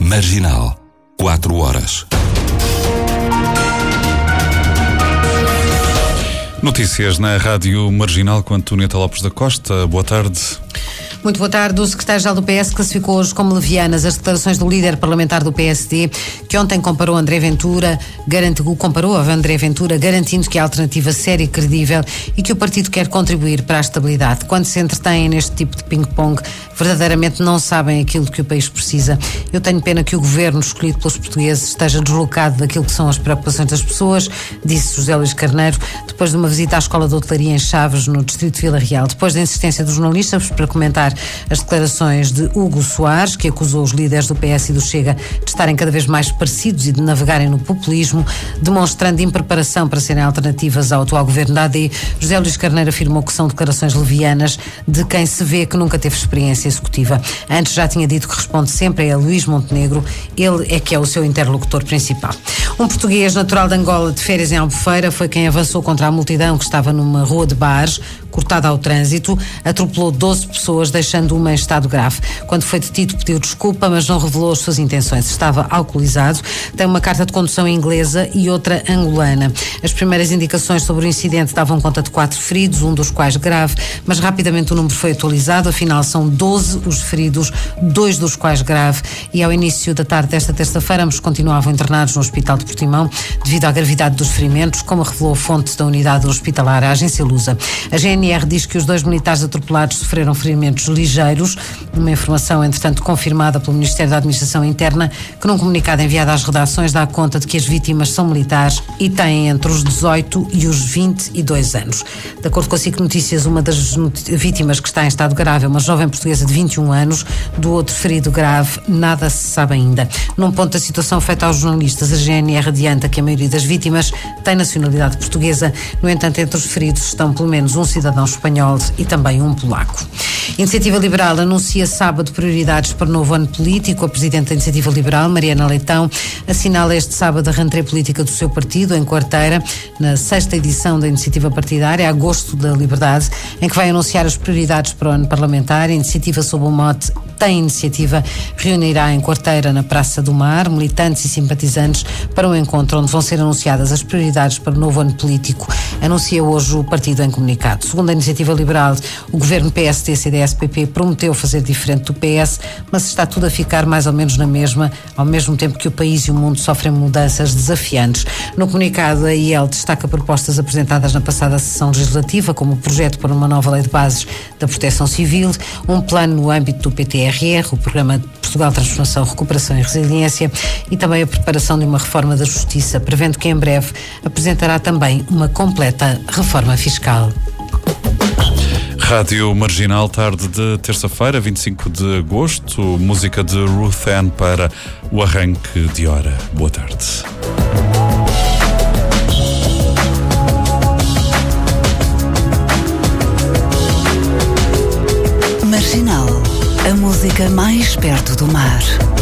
Marginal, 4 horas. Notícias na Rádio Marginal com Antonieta Lopes da Costa. Boa tarde. Muito boa tarde. O secretário-geral do PS classificou hoje como levianas as declarações do líder parlamentar do PSD, que ontem comparou a André Ventura, garantindo que a alternativa séria e credível e que o partido quer contribuir para a estabilidade. Quando se entretêm neste tipo de ping-pong, verdadeiramente não sabem aquilo que o país precisa. Eu tenho pena que o governo escolhido pelos portugueses esteja deslocado daquilo que são as preocupações das pessoas, disse José Luís Carneiro, depois de uma visita à Escola de Hotelaria em Chaves, no distrito de Vila Real. Depois da insistência dos jornalistas para comentar as declarações de Hugo Soares, que acusou os líderes do PS e do Chega de estarem cada vez mais parecidos e de navegarem no populismo, demonstrando impreparação para serem alternativas ao atual governo da AD, José Luís Carneiro afirmou que são declarações levianas de quem se vê que nunca teve experiência executiva. Antes já tinha dito que responde sempre a Luís Montenegro, ele é que é o seu interlocutor principal. Um português natural de Angola, de férias em Albufeira, foi quem avançou contra a multidão que estava numa rua de bares, cortada ao trânsito, atropelou 12 pessoas, deixando uma em estado grave. Quando foi detido, pediu desculpa, mas não revelou as suas intenções. Estava alcoolizado, tem uma carta de condução inglesa e outra angolana. As primeiras indicações sobre o incidente davam conta de 4 feridos, um dos quais grave, mas rapidamente o número foi atualizado, afinal são 12 os feridos, 2 dos quais grave, e ao início da tarde desta terça-feira ambos continuavam internados no Hospital de Portimão devido à gravidade dos ferimentos, como revelou a fonte da unidade hospitalar, a agência Lusa. A GNR diz que os 2 militares atropelados sofreram ferimentos ligeiros, uma informação, entretanto, confirmada pelo Ministério da Administração Interna, que num comunicado enviado às redações dá conta de que as vítimas são militares e têm entre os 18 e os 22 anos. De acordo com a SIC Notícias, uma das vítimas que está em estado grave é uma jovem portuguesa de 21 anos, do outro ferido grave, nada se sabe ainda. Num ponto da situação feita aos jornalistas, a GNR adianta que a maioria das vítimas tem nacionalidade portuguesa. No entanto, entre os feridos estão pelo menos um cidadão espanhol e também um polaco. Iniciativa Liberal anuncia sábado prioridades para o novo ano político. A Presidente da Iniciativa Liberal, Mariana Leitão, assinala este sábado a rentrée política do seu partido, em Quarteira, na 6ª edição da Iniciativa Partidária, Agosto da Liberdade, em que vai anunciar as prioridades para o ano parlamentar. A iniciativa sob o mote Tem Iniciativa reunirá em Quarteira, na Praça do Mar, militantes e simpatizantes para um encontro onde vão ser anunciadas as prioridades para o novo ano político, anuncia hoje o partido em comunicado. Segundo a Iniciativa Liberal, o governo PSD, CDS-PP prometeu fazer diferente do PS, mas está tudo a ficar mais ou menos na mesma, ao mesmo tempo que o país e o mundo sofrem mudanças desafiantes. No comunicado, a IEL destaca propostas apresentadas na passada sessão legislativa, como o projeto para uma nova lei de bases da proteção civil, um plano no âmbito do PTRR, o Programa de Portugal Transformação, Recuperação e Resiliência, e também a preparação de uma reforma da Justiça, prevendo que em breve apresentará também uma completa reforma fiscal. Rádio Marginal, tarde de terça-feira, 25 de agosto, música de Ruth Ann para o arranque de hora. Boa tarde. Marginal, a música mais perto do mar.